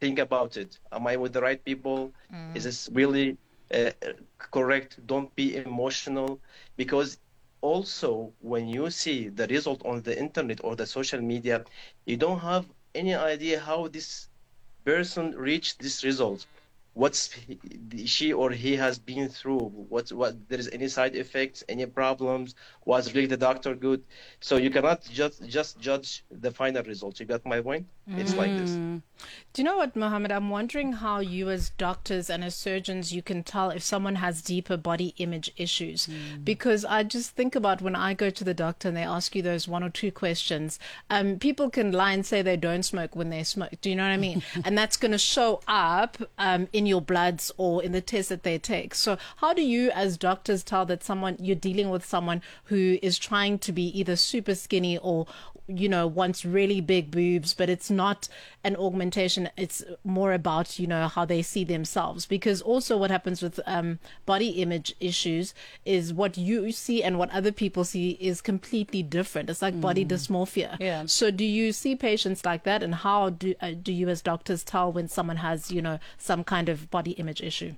think about it. Am I with the right people? Is this really correct? Don't be emotional, because also when you see the result on the internet or the social media, you don't have any idea how this person reached this result, she or he has been through, what there is any side effects, any problems, was really the doctor good. So you cannot just judge the final result. You got my point? It's like this. Do you know what, Mohammed? I'm wondering how you, as doctors and as surgeons, you can tell if someone has deeper body image issues. Because I just think about when I go to the doctor and they ask you those one or two questions. People can lie and say they don't smoke when they smoke. Do you know what I mean? And that's going to show up in your bloods or in the test that they take. So how do you, as doctors, tell that you're dealing with someone who is trying to be either super skinny or, wants really big boobs, but it's not an augmentation, it's more about, how they see themselves? Because also what happens with body image issues is what you see and what other people see is completely different. It's like body dysmorphia. Yeah. So do you see patients like that, and how do you as doctors tell when someone has, some kind of body image issue?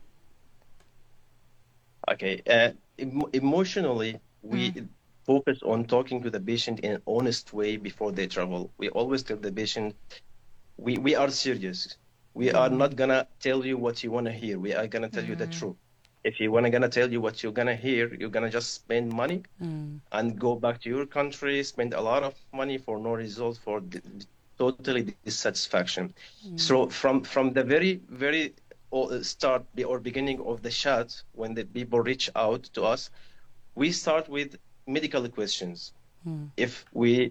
Okay. Emotionally, we focus on talking to the patient in an honest way before they travel. We always tell the patient, we are serious. We are not gonna tell you what you wanna hear. We are gonna tell you the truth. If you wanna gonna tell you what you're gonna hear, you're gonna just spend money and go back to your country, spend a lot of money for no result, for totally dissatisfaction. So from the very start or beginning of the chat, when the people reach out to us, we start with medical questions. If we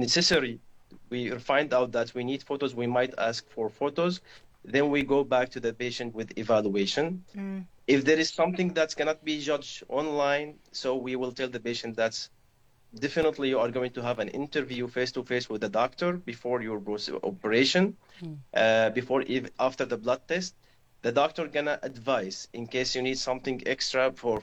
find out that we need photos, we might ask for photos. Then we go back to the patient with evaluation. If there is something that cannot be judged online, so we will tell the patient that definitely you are going to have an interview face-to-face with the doctor before your operation, after the blood test. The doctor gonna advise in case you need something extra for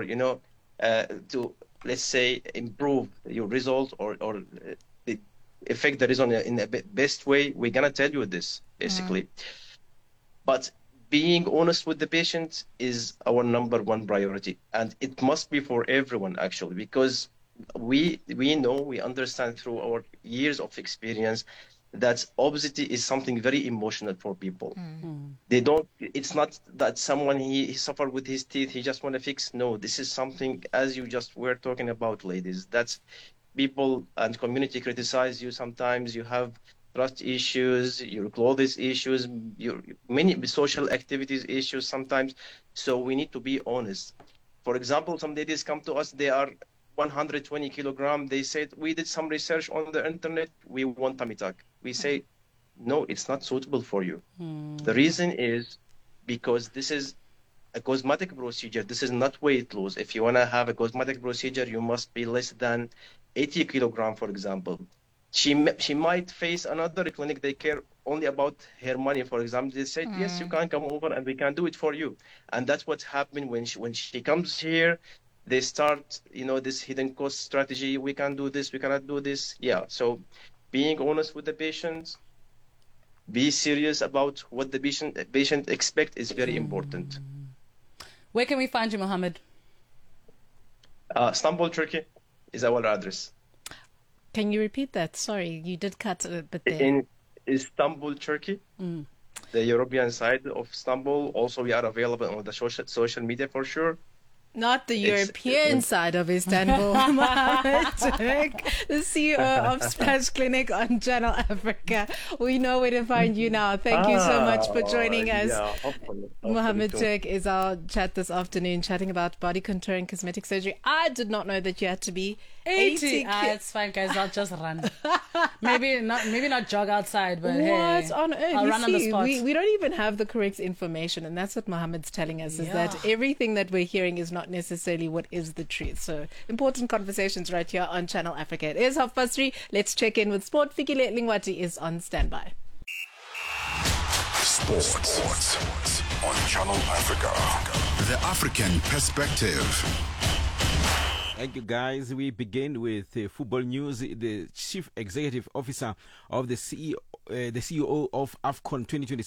to, let's say, improve your result or affect the result in the best way. We're gonna tell you this basically. But being honest with the patient is our number one priority, and it must be for everyone actually, because we understand through our years of experience that obesity is something very emotional for people. It's not that someone he suffered with his teeth, he just want to fix. No, this is something, as you just were talking about, ladies, that's people and community criticize you sometimes. You have trust issues, your clothes issues, your many social activities issues sometimes. So we need to be honest. For example, some ladies come to us, they are 120 kilogram. They said, we did some research on the internet, we want tummy tuck. We say, no, it's not suitable for you. The reason is because this is a cosmetic procedure. This is not weight loss. If you want to have a cosmetic procedure, you must be less than 80 kilogram, for example. She might face another clinic, they care only about her money, for example. They say, yes, you can come over and we can do it for you. And that's what's happening when she comes here. They start, this hidden cost strategy. We can do this, we cannot do this. Yeah, so being honest with the patients, be serious about what the patient expect is very important. Where can we find you, Mohammed? Istanbul, Turkey is our address. Can you repeat that? Sorry, you did cut a bit there. In Istanbul, Turkey, the European side of Istanbul. Also, we are available on the social media for sure. Not the European side of Istanbul. Mohammed Turk, the CEO of Splash Clinic on Channel Africa. We know where to find you now. Thank you so much for joining us. Hopefully Mohammed Turk is our chat this afternoon, chatting about body contour and cosmetic surgery. I did not know that you had to be 80. It's fine, guys. I'll just run. maybe not jog outside, but what on earth? I'll run on the spot. We don't even have the correct information, and that's what Mohammed's telling us, is that everything that we're hearing is not necessarily what is the truth. So important conversations right here on Channel Africa. It is 3:30. Let's check in with sport. Fikile Lingwati is on standby. Sports on Channel Africa. The African perspective. Thank you, guys. We begin with football news. The Chief Executive Officer of the CEO of AFCON 2026